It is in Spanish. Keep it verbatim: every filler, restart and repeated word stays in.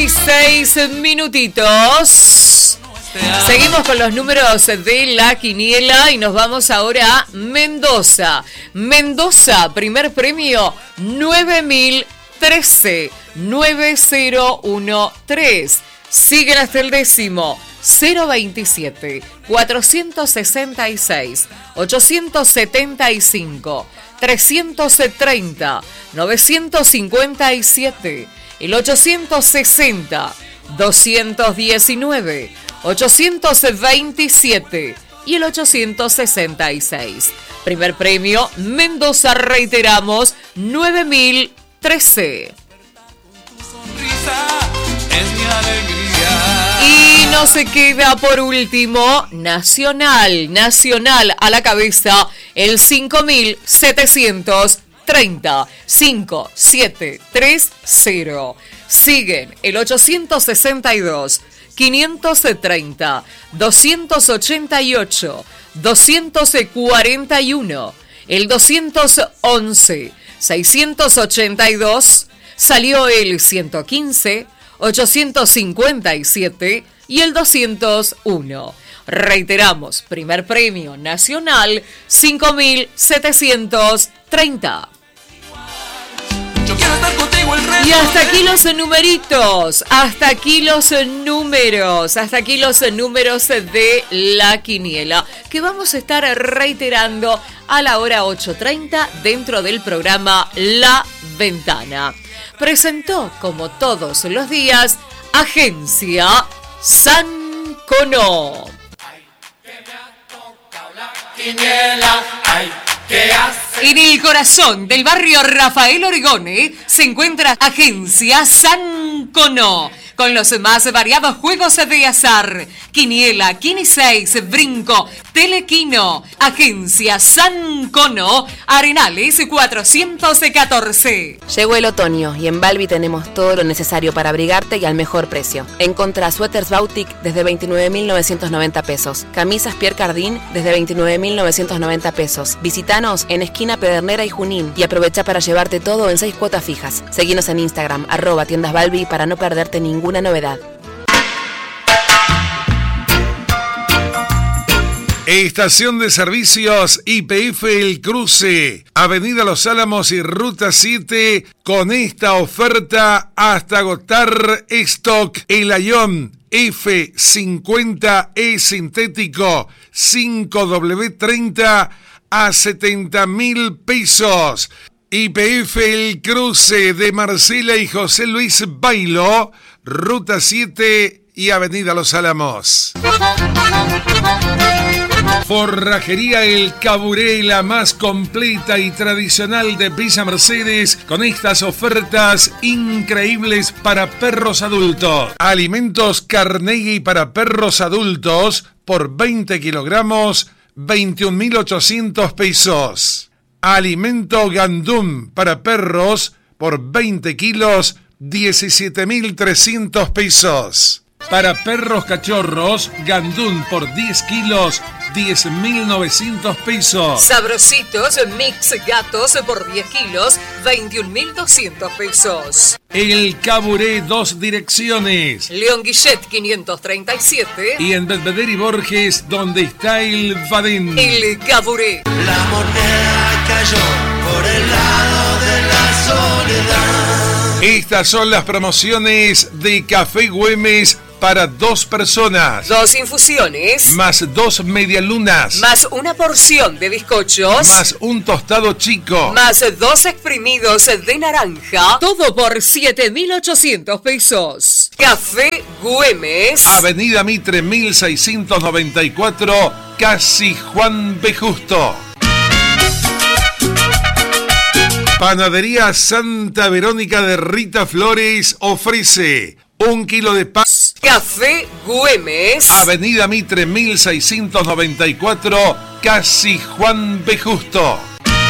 Seis minutitos. Seguimos con los números de la quiniela y nos vamos ahora a Mendoza. Mendoza, primer premio, nueve mil trece, nueve cero uno tres. Siguen hasta el décimo, cero veintisiete, cuatrocientos sesenta y seis, ochocientos setenta y cinco, trescientos treinta, novecientos cincuenta y siete, el ochocientos sesenta, doscientos diecinueve, ochocientos veintisiete y el ochocientos sesenta y seis. Primer premio, Mendoza, reiteramos, nueve mil trece. Y no se queda por último, Nacional, Nacional a la cabeza, el cinco mil setecientos treinta, cinco siete tres cero. Siguen el ochocientos sesenta y dos, quinientos treinta, doscientos ochenta y ocho, doscientos cuarenta y uno, el doscientos once, seiscientos ochenta y dos, salió el ciento quince, ochocientos cincuenta y siete y el doscientos uno. Reiteramos, primer premio nacional, cinco mil setecientos treinta. Y hasta aquí los numeritos, hasta aquí los números, hasta aquí los números de la quiniela, que vamos a estar reiterando a la hora ocho treinta dentro del programa La Ventana. Presentó, como todos los días, Agencia Sancono. En el corazón del barrio Rafael Origone se encuentra Agencia Sancono, con los más variados juegos de azar, quiniela, quiniseis, brinco, telequino. Agencia Sancono, Arenales cuatrocientos catorce. Llegó el otoño y en Balbi tenemos todo lo necesario para abrigarte y al mejor precio. Encontrá suéteres Bautic desde veintinueve mil novecientos noventa pesos, camisas Pierre Cardin desde veintinueve mil novecientos noventa pesos. Visítanos en esquina Pedernera y Junín y aprovecha para llevarte todo en seis cuotas fijas. Seguinos en Instagram, arroba tiendas Balbi, para no perderte ninguna novedad. Estación de servicios Y P F El Cruce, Avenida Los Álamos y Ruta siete, con esta oferta hasta agotar stock. El Ayón F cincuenta E sintético cinco W treinta a setenta mil pesos. Y P F El Cruce de Marcela y José Luis Bailo, Ruta siete y Avenida Los Álamos. Forrajería El Caburé, la más completa y tradicional de Villa Mercedes, con estas ofertas increíbles para perros adultos. Alimentos Carnegie para perros adultos por veinte kilogramos, veintiún mil ochocientos pesos. Alimento Gandum para perros por veinte kilos, diecisiete mil trescientos pesos. Para perros cachorros, Gandún por diez kilos, diez mil novecientos pesos. Sabrositos Mix Gatos por diez kilos, veintiún mil doscientos pesos. El Caburé, dos direcciones. León Guillet quinientos treinta y siete. Y en Belvedere y Borges, donde está el Badén. El Caburé. La moneda cayó por el lado de la soledad. Estas son las promociones de Café Güemes para dos personas. Dos infusiones. Más dos medialunas. Más una porción de bizcochos. Más un tostado chico. Más dos exprimidos de naranja. Todo por siete mil ochocientos pesos. Café Güemes. Avenida Mitre mil seiscientos noventa y cuatro, casi Juan B. Justo. Panadería Santa Verónica de Rita Flores ofrece un kilo de pan. Café Güemes. Avenida Mitre mil seiscientos noventa y cuatro, casi Juan B. Justo.